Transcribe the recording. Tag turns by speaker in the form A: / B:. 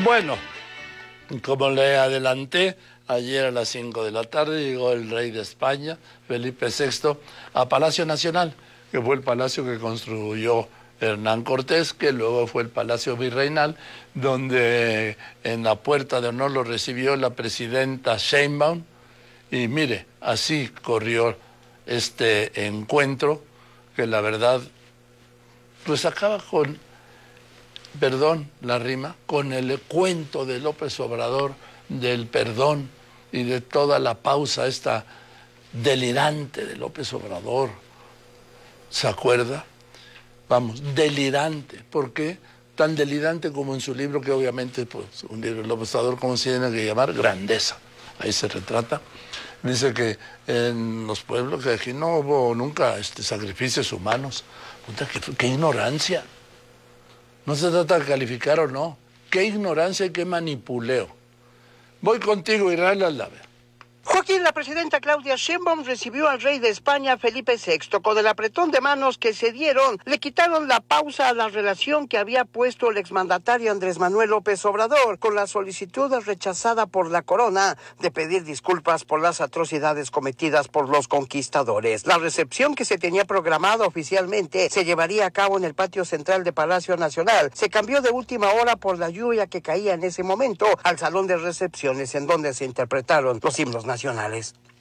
A: Bueno, como le adelanté, ayer a las 5 de la tarde llegó el rey de España, Felipe VI, a Palacio Nacional, que fue el palacio que construyó Hernán Cortés, que luego fue el Palacio Virreinal, donde en la puerta de honor lo recibió la presidenta Sheinbaum. Y mire, así corrió este encuentro, que la verdad, pues acaba con, perdón la rima, con el cuento de López Obrador del perdón y de toda la pausa esta delirante de López Obrador. ¿Se acuerda? Vamos, delirante. ¿Por qué? Tan delirante como en su libro, que obviamente, pues, un libro de López Obrador, ¿cómo se tiene que llamar? Grandeza. Ahí se retrata. Dice que en los pueblos que aquí no hubo nunca sacrificios humanos. Puta, qué ignorancia. No se trata de calificar o no. Qué ignorancia y qué manipuleo. Voy contigo, Israel Aldave.
B: Joaquín, la presidenta Claudia Sheinbaum recibió al rey de España, Felipe VI. Con el apretón de manos que se dieron, le quitaron la pausa a la relación que había puesto el exmandatario Andrés Manuel López Obrador, con la solicitud rechazada por la corona de pedir disculpas por las atrocidades cometidas por los conquistadores. La recepción que se tenía programada oficialmente se llevaría a cabo en el patio central de Palacio Nacional. Se cambió de última hora por la lluvia que caía en ese momento al salón de recepciones, en donde se interpretaron los himnos nacionales.